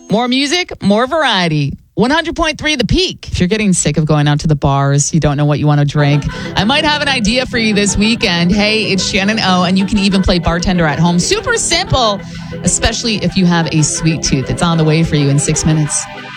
More music, more variety. 100.3 The Peak. If you're getting sick of going out to the bars, you don't know what you want to drink, I might have an idea for you this weekend. Hey, it's Shannon O, and you can even play bartender at home. Super simple, especially if you have a sweet tooth. It's on the way for you in 6 minutes.